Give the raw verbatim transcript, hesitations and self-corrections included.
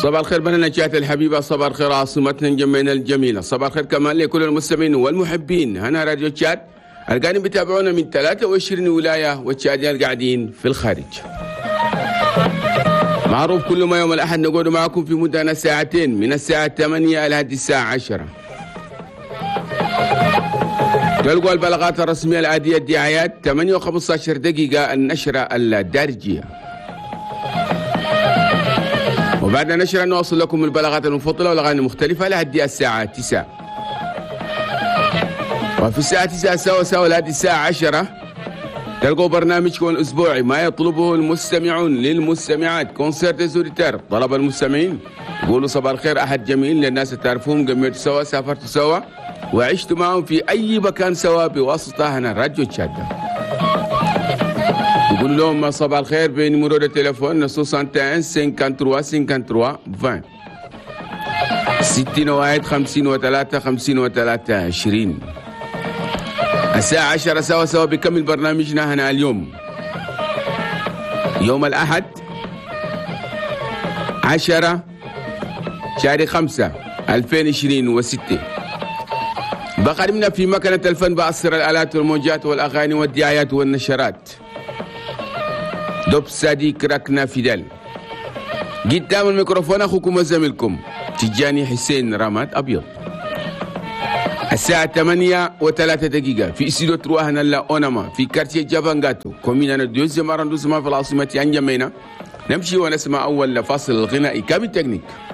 صباح الخير بننا جات الحبيبة، صباح الخير عاصمتنا جمعنا الجميلة، صباح الخير كمان لكل المستمعين والمحبين. هنا راديو تشاد القاعدين بيتابعونا من ثلاثة وعشرين ولاية والتشاديين القاعدين في الخارج. معروف كل ما يوم الأحد نقعد معكم في مدة ساعتين من الساعة ثمانية إلى الساعة عشرة. تلقوا البلاغات الرسمية العادية الدعايات ثمانية وخمسة عشر دقيقة النشرة الدارجية، وبعد نشرة نوصل لكم البلاغات المفضلة والأغاني المختلفة لحد الساعة تسعة. وفي الساعة تسعة سوا سوا لحد الساعة عشرة تلقوا برنامجكم الأسبوعي ما يطلبه المستمعون للمستمعات، كونسيرت سوليتير. طلب المستمعين يقولوا صباح الخير أحد جميل للناس اللي تعرفوهم، جمعتوا سوا، سافرتوا سوا، وعشتوا معهم في أي مكان سوا بواسطة هنا راديو تشاد. يقول لهم صباح الخير بنمرو التليفون واحد وستين خمسة وثلاثين عشرين ستين وواحد خمسين وثلاثة خمسين وثلاثة عشرين. الساعة عشرة سوا سوا بكمل برنامجنا هنا اليوم يوم الأحد عشرة شهر خمسة ألفين وعشرين وستة. بقدمنا في مكنة الفن بأسر الآلات والموجات والأغاني والدعايات والنشرات دوب صديق ركنا فيدال. قدام الميكروفون أخوكم وزميلكم تجاني حسين رامات أبيض. الساعة ثمانية وثلاثة دقيقة في استوديو تروحنا لا أوناما في كارتيه جافانغاتو كومينا دوزيام أراندوسما في العاصمة أنجمينا. نمشي ونسمع أول فاصل الغنائي كامل تكنيك.